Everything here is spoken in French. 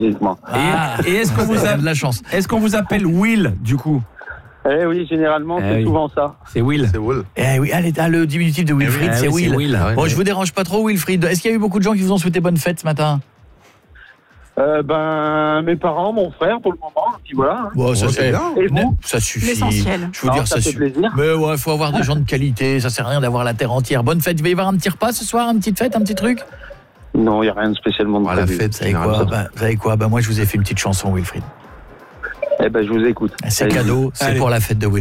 Dites-moi. Et est-ce qu'on vous a de la chance. Est-ce qu'on vous appelle Will du coup? Eh oui, généralement, c'est oui. souvent ça. C'est Will. C'est Will. Eh oui, allez, le diminutif de Wilfried, Eh c'est oui, Will. c'est Will, ouais. Bon, je vous dérange pas trop, Wilfried. Est-ce qu'il y a eu beaucoup de gens qui vous ont souhaité bonne fête ce matin? Mes parents, mon frère, pour le moment, et puis voilà. Bon, ça, c'est bien. Et vous? ça suffit. L'essentiel. Je veux dire, ça fait suffit. plaisir. Mais ouais, faut avoir des gens de qualité. Ça sert à rien d'avoir la terre entière. Bonne fête. Il va y avoir un petit repas ce soir, une petite fête, un petit truc. Non, il n'y a rien de spécialement de À la prévu. fête, Vous savez quoi, moi, je vous ai fait une petite chanson, Wilfried. Eh ben, je vous écoute. C'est Allez-y. cadeau. C'est Allez. pour la fête de Wilfried.